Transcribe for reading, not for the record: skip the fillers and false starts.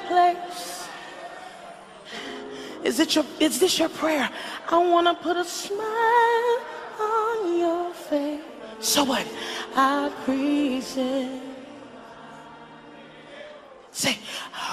place. Is this your prayer? I want to put a smile on your face. So what? I appreciate. Say,